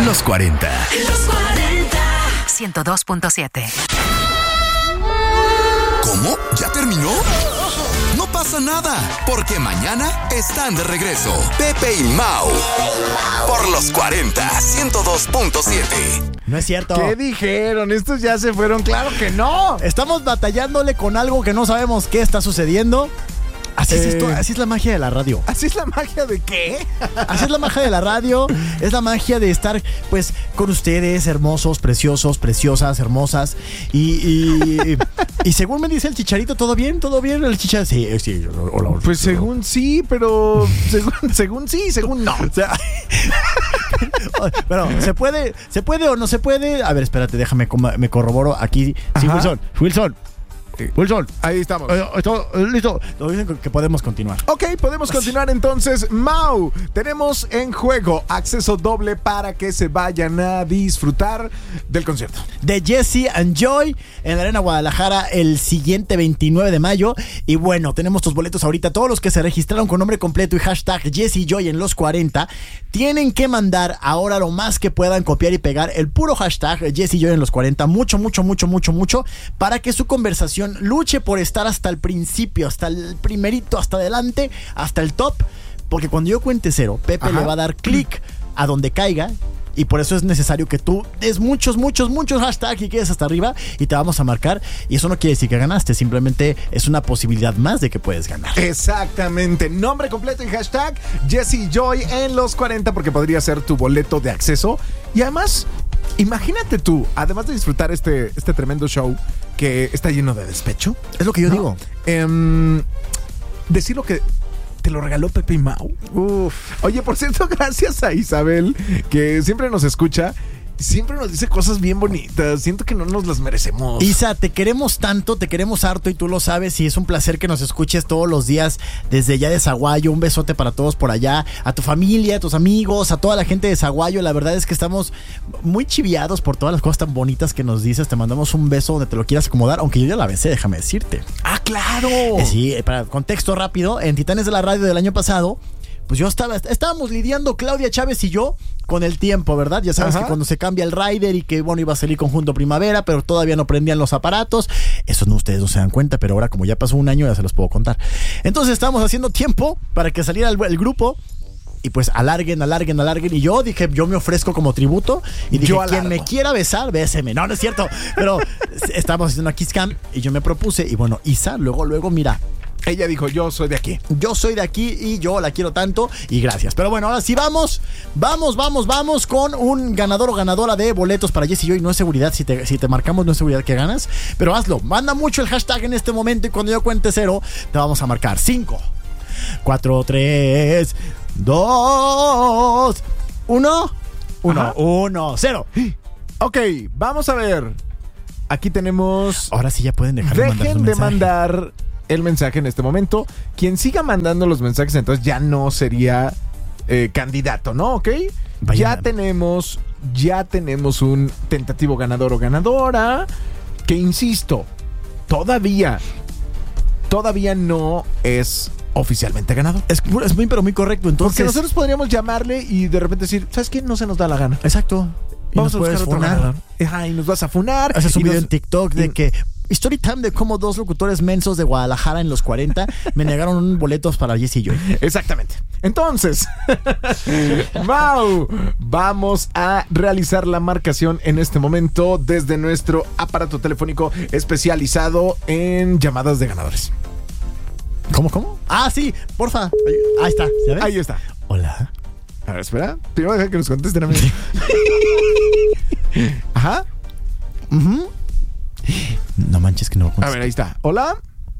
Los 40. Los 40. 102.7. ¿Cómo? ¿Ya terminó? No pasa nada, porque mañana están de regreso Pepe y Mau por Los 40, 102.7. No es cierto. ¿Qué dijeron? ¿Estos ya se fueron? ¡Claro que no! Estamos batallándole con algo que no sabemos qué está sucediendo. Así es la magia de la radio. ¿Así es la magia de qué? Así es la magia de la radio. Es la magia de estar, pues, con ustedes, hermosos, preciosos, preciosas, hermosas. Y según me dice el Chicharito, ¿todo bien? ¿Todo bien? El Chicharito, sí. Hola. Pues según sí, pero según sí, según no. O sea, pero, ¿se puede o no se puede? A ver, espérate, déjame, me corroboro aquí. Sí, Wilson. Ahí estamos. Listo. Nos dicen que podemos continuar. Ok, podemos continuar entonces. Mau, tenemos en juego acceso doble para que se vayan a disfrutar del concierto de Jesse and Joy en la Arena Guadalajara el siguiente 29 de mayo. Y bueno, tenemos estos boletos ahorita. Todos los que se registraron con nombre completo y hashtag Jesse y Joy en los 40 tienen que mandar ahora lo más que puedan, copiar y pegar el puro hashtag Jesse y Joy en los 40. Mucho, para que su conversación luche por estar hasta el principio, hasta el primerito, hasta adelante, hasta el top, porque cuando yo cuente cero, Pepe le va a dar clic a donde caiga. Y por eso es necesario que tú des muchos hashtags y quedes hasta arriba y te vamos a marcar. Y eso no quiere decir que ganaste, simplemente es una posibilidad más de que puedes ganar. Exactamente. Nombre completo y hashtag Jesse Joy en los 40, porque podría ser tu boleto de acceso. Y además, imagínate tú, además de disfrutar este tremendo show que está lleno de despecho. Es lo que yo digo. Decir lo que te lo regaló Pepe y Mau. Oye, por cierto, gracias a Isabel, que siempre nos escucha. Siempre nos dice cosas bien bonitas. Siento que no nos las merecemos. Isa, te queremos tanto, te queremos harto y tú lo sabes. Y es un placer que nos escuches todos los días desde allá de Zaguayo. Un besote para todos por allá. A tu familia, a tus amigos, a toda la gente de Zaguayo. La verdad es que estamos muy chiviados por todas las cosas tan bonitas que nos dices. Te mandamos un beso donde te lo quieras acomodar. Aunque yo ya la besé, déjame decirte. ¡Ah, claro! Sí, para contexto rápido. En Titanes de la Radio del año pasado, pues estábamos lidiando Claudia Chávez y yo con el tiempo, ¿verdad? Ya sabes que cuando se cambia el rider y que, bueno, iba a salir Conjunto Primavera, pero todavía no prendían los aparatos. Eso no, ustedes no se dan cuenta, pero ahora como ya pasó un año ya se los puedo contar. Entonces estábamos haciendo tiempo para que saliera el grupo. Y pues alarguen. Y yo dije, yo me ofrezco como tributo. Y dije, quien me quiera besar, béseme. No es cierto. Pero estábamos haciendo una Kiss Cam y yo me propuse. Y bueno, Isa, luego, mira. Ella dijo, yo soy de aquí. Yo soy de aquí y yo la quiero tanto y gracias. Pero bueno, ahora sí vamos con un ganador o ganadora de boletos para Jesse y Joy. No es seguridad, si te marcamos no es seguridad que ganas. Pero hazlo, manda mucho el hashtag en este momento y cuando yo cuente cero, te vamos a marcar 5, 4, 3, 2, 1, 0. Ok, vamos a ver. Aquí tenemos... Ahora sí ya pueden dejar de mandar el mensaje en este momento. Quien siga mandando los mensajes entonces ya no sería candidato, ¿no? ¿Ok? Ya tenemos un tentativo ganador o ganadora que, insisto, todavía no es oficialmente ganador. Es muy, pero muy correcto. Entonces, porque nosotros podríamos llamarle y de repente decir, ¿sabes qué? No se nos da la gana. Exacto. Vamos a buscar otro ganador. Ajá, y nos vas a funar. Haces un video en TikTok de que story time de cómo 2 locutores mensos de Guadalajara en los 40 me negaron boletos para Jesse y Joy. Exactamente. Entonces, Mau, vamos a realizar la marcación en este momento desde nuestro aparato telefónico especializado en llamadas de ganadores. ¿Cómo? Ah, sí, porfa. Ahí está, ¿sabes? Ahí está. Hola. A ver, espera. Primero deja que nos contesten a mí. Ajá. No manches que no. A ver, ahí está. Hola.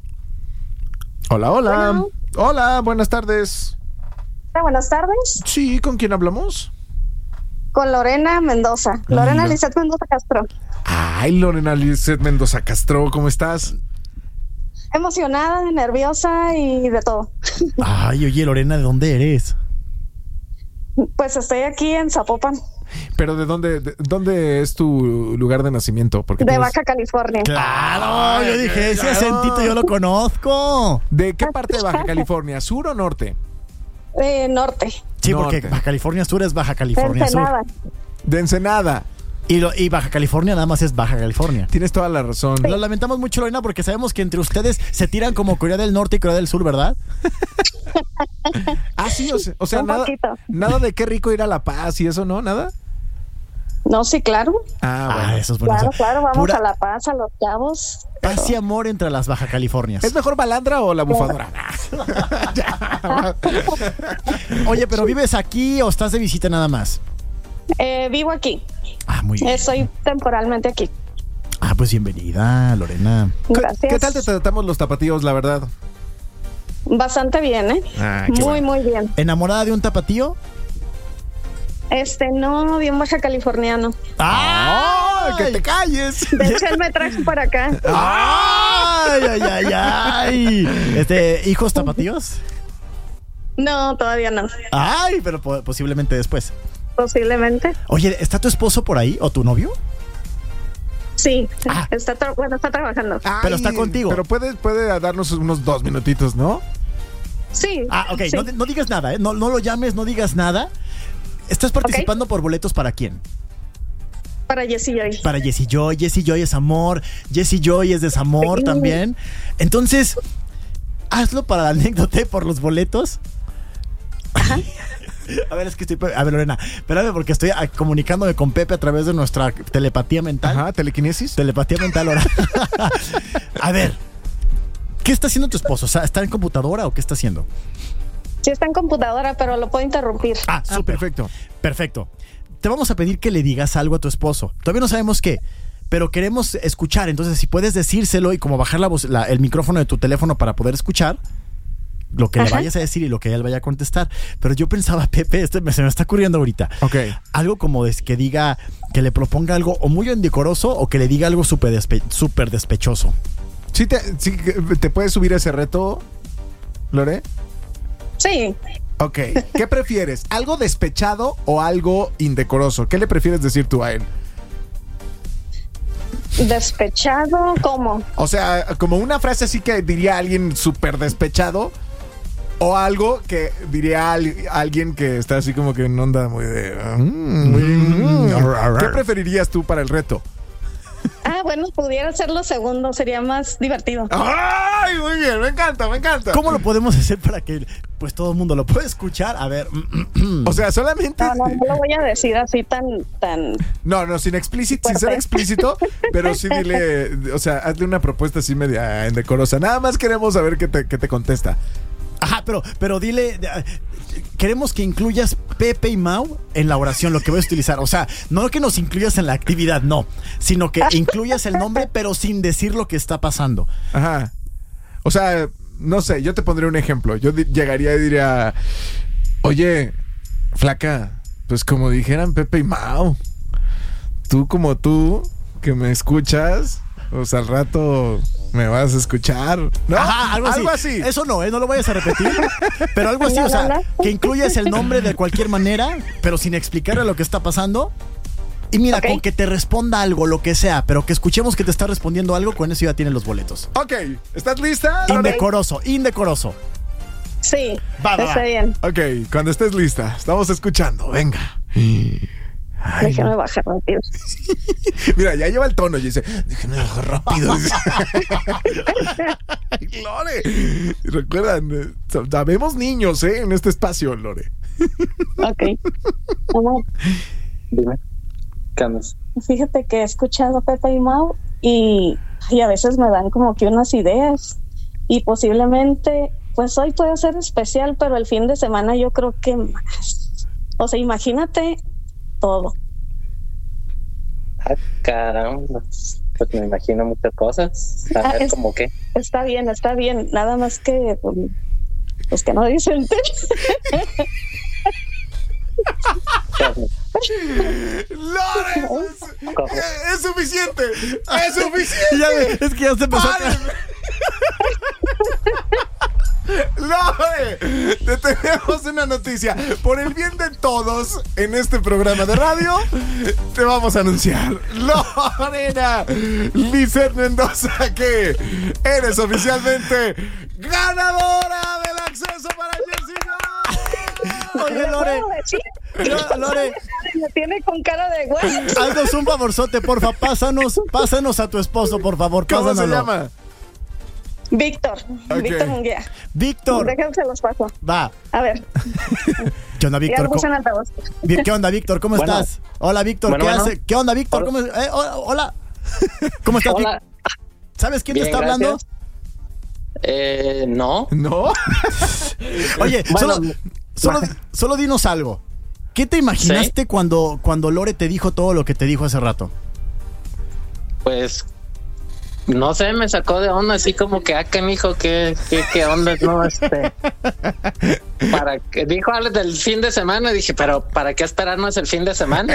Hola, buenas tardes. Buenas tardes. Sí, ¿con quién hablamos? Con Lorena Mendoza. Lorena Lizeth Mendoza Castro. Ay, Lorena Lizeth Mendoza Castro, ¿cómo estás? Emocionada, nerviosa y de todo. Ay, oye, Lorena, ¿de dónde eres? Pues estoy aquí en Zapopan. ¿Pero de dónde es tu lugar de nacimiento? Porque de Baja California. ¡Claro! Yo dije, ese acentito yo lo conozco. ¿De qué parte de Baja California? ¿Sur o norte? Norte. Sí, norte. Porque Baja California Sur es Baja California Sur. De Ensenada. Y Baja California nada más es Baja California. Tienes toda la razón. Lo lamentamos mucho, Lorena, porque sabemos que entre ustedes se tiran como Corea del Norte y Corea del Sur, ¿verdad? Ah, sí, o sea, nada de qué rico ir a La Paz y eso, ¿no? ¿Nada? No, sí, claro. Ah, bueno. Eso es bueno. Claro, vamos a La Paz, a Los Cabos. Paz y amor entre las Baja Californias. ¿Es mejor Balandra o la bufadora? Oye, ¿pero vives aquí o estás de visita nada más? Vivo aquí. Ah, muy bien. Estoy temporalmente aquí. Ah, pues bienvenida, Lorena. Gracias. ¿Qué tal te tratamos los tapatíos, la verdad? Bastante bien, ¿eh? Ah, qué muy, bueno. muy bien. ¿Enamorada de un tapatío? No, de un baja californiano. ¡Ah! ¡Que te calles! De hecho, él me trajo para acá. ¡Ay! ¿Hijos tapatíos? No, todavía no. ¡Ay! Pero posiblemente después. Posiblemente. Oye, ¿está tu esposo por ahí o tu novio? Sí, está trabajando. Ay, Pero está contigo. Pero puede darnos unos 2 minutitos, ¿no? Sí. Ah, ok. Sí. No digas nada, ¿eh? No lo llames, no digas nada. ¿Estás participando por boletos para quién? Para Jessie Joy. Para Jessie Joy. Jessie Joy es amor. Jessie Joy es desamor también. Entonces, hazlo para la anécdota por los boletos. Ajá. A ver, a ver, Lorena, espérame porque estoy comunicándome con Pepe a través de nuestra telepatía mental. Ajá, telequinesis. Telepatía mental ahora. A ver, ¿qué está haciendo tu esposo? O sea, ¿está en computadora o qué está haciendo? Sí, está en computadora, pero lo puedo interrumpir. Súper. Perfecto. Perfecto. Te vamos a pedir que le digas algo a tu esposo. Todavía no sabemos qué, pero queremos escuchar. Entonces, si puedes decírselo y como bajar el micrófono de tu teléfono para poder escuchar lo que le vayas a decir y lo que él vaya a contestar. Pero yo pensaba, Pepe, se me está ocurriendo ahorita. Ok. Algo como que diga, que le proponga algo o muy indecoroso o que le diga algo súper despechoso. ¿Sí te puedes subir a ese reto, Lore? Sí. Ok. ¿Qué prefieres? ¿Algo despechado o algo indecoroso? ¿Qué le prefieres decir tú a él? ¿Despechado? ¿Cómo? O sea, como una frase así que diría alguien súper despechado o algo que diría alguien que está así como que en onda muy de... ¿Qué preferirías tú para el reto? Bueno, pudiera ser lo segundo, sería más divertido. ¡Ay, muy bien! Me encanta. ¿Cómo lo podemos hacer para que pues todo el mundo lo pueda escuchar? A ver. O sea, solamente... No lo voy a decir así tan... No, sin ser explícito, pero sí dile, o sea, hazle una propuesta así media indecorosa. Nada más queremos saber qué te contesta. Ajá, pero dile, queremos que incluyas Pepe y Mau en la oración, lo que voy a utilizar. O sea, no que nos incluyas en la actividad, no, sino que incluyas el nombre, pero sin decir lo que está pasando. Ajá. O sea, no sé, yo te pondré un ejemplo. Yo llegaría y diría, oye, flaca, pues como dijeran Pepe y Mau, tú que me escuchas, pues al rato me vas a escuchar, ¿no? Ajá, algo así. Eso no lo vayas a repetir. Pero algo así, o sea, que incluyas el nombre de cualquier manera, pero sin explicarle lo que está pasando. Y mira, con que te responda algo, lo que sea, pero que escuchemos que te está respondiendo algo, con eso ya tienes los boletos. Ok, ¿estás lista? Indecoroso. Sí, va. Está bien. Ok, cuando estés lista, estamos escuchando, venga. Déjame bajar rápido. Mira, ya lleva el tono y dice, déjame bajar rápido. Lore, recuerdan, sabemos niños, en este espacio, Lore. Ok. Dime, ¿qué andas? Fíjate que he escuchado a Pepe y Mau y a veces me dan como que unas ideas y posiblemente, pues hoy puede ser especial, pero el fin de semana yo creo que más. O sea, imagínate todo. Caramba, pues me imagino muchas cosas. A ver, ¿cómo qué? Está bien, nada más que pues que no dicen. ¡Lore! ¡Es suficiente! Es que ya se empezó a... ¡Lore! Te tenemos una noticia. Por el bien de todos en este programa de radio, te vamos a anunciar, Lorena Lizeth Mendoza, que eres oficialmente ganadora del acceso para Jessie Joy. Oye, Lore, Me tiene con cara de güey. Haznos un favorzote, porfa, pásanos a tu esposo, por favor, ¿Cómo se pásanoslo. llama? Víctor. Ok. Víctor Munguía. Víctor. Déjenme se los paso. Va. A ver. ¿Qué onda, Ya Víctor? lo puse en altavoz. ¿Qué onda, Víctor? ¿Cómo Bueno. estás? Hola, Víctor, Bueno, ¿qué bueno. hace? ¿Qué onda, Víctor? ¿Cómo hola. ¿Cómo estás, Hola. Víctor? ¿Sabes quién te Bien, está hablando? gracias. No. ¿No? Oye, Bueno, solo dinos algo. ¿Qué te imaginaste cuando Lore te dijo todo lo que te dijo hace rato? Pues no sé, me sacó de onda así como que qué mijo, qué onda, no, para que dijo algo del fin de semana, dije, pero ¿para qué esperarnos el fin de semana?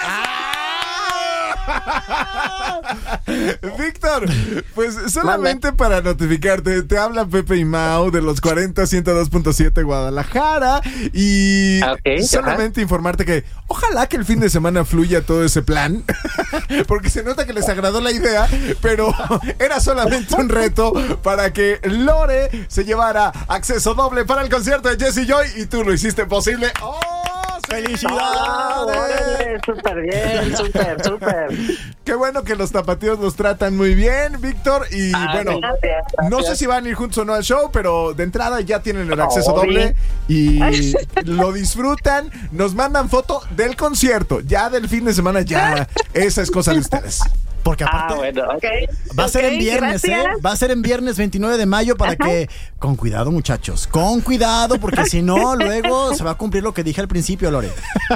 Víctor, pues solamente para notificarte, te habla Pepe y Mau de los 40 102.7 Guadalajara y Ok, solamente informarte que ojalá que el fin de semana fluya todo ese plan, porque se nota que les agradó la idea, pero era solamente un reto para que Lore se llevara acceso doble para el concierto de Jesse Joy y tú lo hiciste posible. ¡Oh! ¡Felicidades! Súper bien, súper. Qué bueno que los tapatíos los tratan muy bien, Víctor. Y bueno, gracias. no sé si van a ir juntos o no al show, pero de entrada ya tienen el acceso Obvio. doble y lo disfrutan. Nos mandan foto del concierto, ya del fin de semana, ya. Esa es cosa de ustedes. Porque aparte Bueno, ok. va a ser Ok, en viernes, gracias. Va a ser en viernes 29 de mayo para que... Con cuidado, muchachos. Con cuidado, porque si no, luego se va a cumplir lo que dije al principio, Lore.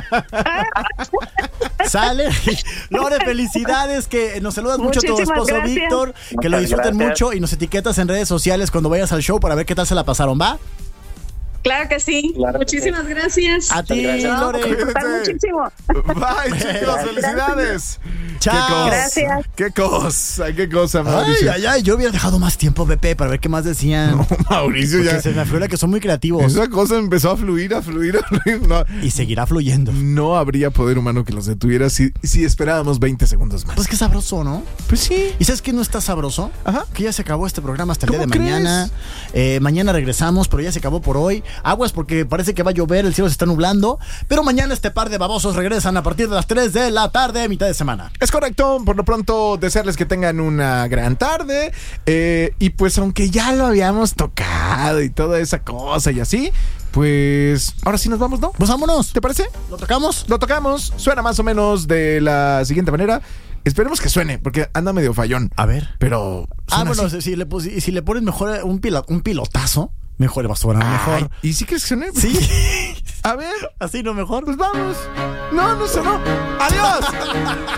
¿Sale? Lore, felicidades, que nos saludas mucho a tu Muchísimas esposo gracias. Víctor, que lo Muchas disfruten gracias. mucho y nos etiquetas en redes sociales cuando vayas al show para ver qué tal se la pasaron, ¿va? Claro que sí. Claro que Muchísimas gracias. A ti, gracias. Lore. Me gusta Cuídense. muchísimo. Bye, chicos, felicidades. Chao. Gracias. Qué cosa, Mauricio. Ay, yo hubiera dejado más tiempo, Pepe, para ver qué más decían. No, Mauricio, Porque ya. se me afigura que son muy creativos. Esa cosa empezó a fluir. No, Y seguirá fluyendo. no habría poder humano que los detuviera si esperábamos 20 segundos más. Pues qué sabroso, ¿no? Pues sí. ¿Y sabes qué no está sabroso? Ajá. Que ya se acabó este programa hasta el día de ¿Cómo crees? mañana. Mañana regresamos, pero ya se acabó por hoy. Aguas porque parece que va a llover, el cielo se está nublando. Pero mañana este par de babosos regresan a partir de las 3 de la tarde, mitad de semana. Es correcto, por lo pronto desearles que tengan una gran tarde y pues aunque ya lo habíamos tocado y toda esa cosa y así, pues ahora sí nos vamos, ¿no? Pues vámonos. ¿Te parece? ¿Lo tocamos? Lo tocamos, suena más o menos de la siguiente manera. Esperemos que suene, porque anda medio fallón. A ver. Pero suena Bueno, así. si le pones mejor un pilotazo, mejor va a sonar mejor. Ay, ¿y sí crees que suene? Sí. A ver, Así no mejor. pues vamos. No sonó. ¡Adiós!